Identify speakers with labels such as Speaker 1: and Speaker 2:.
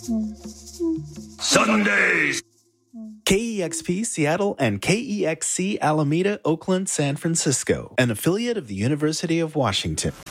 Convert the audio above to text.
Speaker 1: Sundays!
Speaker 2: KEXP Seattle and KEXC Alameda, Oakland, San Francisco, an affiliate of the University of Washington.